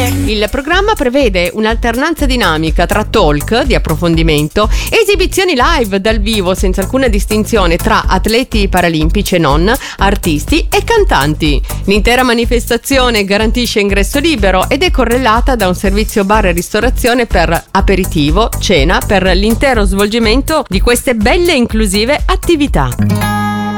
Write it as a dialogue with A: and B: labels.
A: Il programma prevede un'alternanza dinamica tra talk di approfondimento, esibizioni live dal vivo senza alcuna distinzione tra atleti paralimpici e non, artisti e cantanti. L'intera manifestazione garantisce ingresso libero ed è correlata da un servizio bar e ristorazione per aperitivo, cena, per l'intero svolgimento di queste belle e inclusive attività.